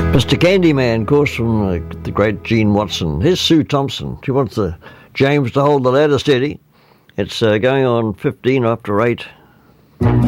Mr. Candyman, of course, from the great Gene Watson. Here's Sue Thompson. She wants the James to hold the ladder steady. It's going on 15 after 8.